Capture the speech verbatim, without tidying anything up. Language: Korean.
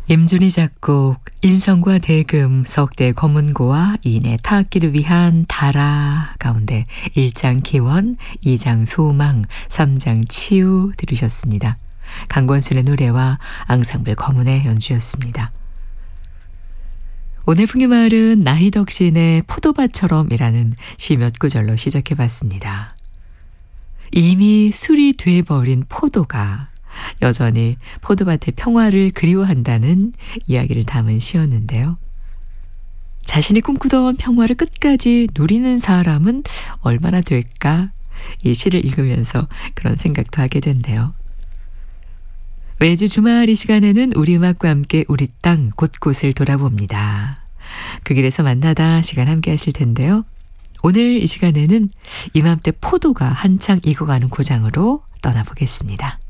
임준희 작곡, 인성과 대금, 석대 검은고와 이인의 타악기를 위한 달아 가운데 일 장 기원, 이 장 소망, 삼 장 치유 들으셨습니다. 강권순의 노래와 앙상블 검은의 연주였습니다. 오늘 풍요마을은 나희덕 시인의 포도밭처럼이라는 시 몇 구절로 시작해봤습니다. 이미 술이 돼버린 포도가 여전히 포도밭의 평화를 그리워한다는 이야기를 담은 시였는데요. 자신이 꿈꾸던 평화를 끝까지 누리는 사람은 얼마나 될까? 이 시를 읽으면서 그런 생각도 하게 된대요. 매주 주말 이 시간에는 우리 음악과 함께 우리 땅 곳곳을 돌아봅니다. 그 길에서 만나다 시간 함께 하실 텐데요. 오늘 이 시간에는 이맘때 포도가 한창 익어가는 고장으로 떠나보겠습니다.